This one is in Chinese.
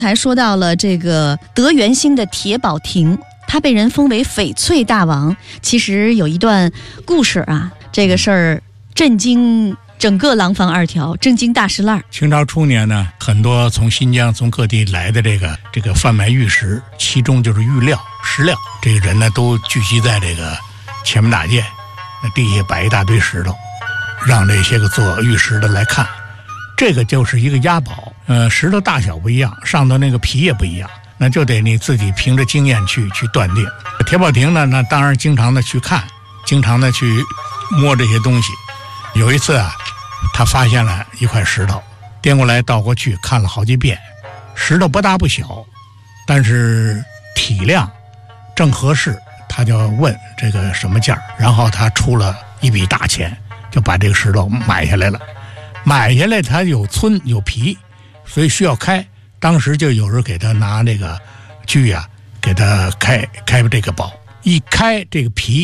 还说到了这个德元兴的铁宝亭，他被人封为翡翠大王。其实有一段故事啊，这个事儿震惊整个廊坊二条，震惊大石烂。 清朝初年呢，很多从新疆从各地来的这个贩卖玉石，其中就是玉料石料，这个人呢都聚集在这个前门大街，那地下摆一大堆石头，让这些个做玉石的来看。这个就是一个押宝，石头大小不一样，上头那个皮也不一样，那就得你自己凭着经验去断定。铁宝亭呢，那当然经常的去看，经常的去摸这些东西。有一次啊，他发现了一块石头，颠过来倒过去看了好几遍，石头不大不小，但是体量正合适，他就问这个什么价，然后他出了一笔大钱，就把这个石头买下来了。买下来它有皴有皮，所以需要开，当时就有人给他拿那个锯啊，给他开这个宝，一开这个皮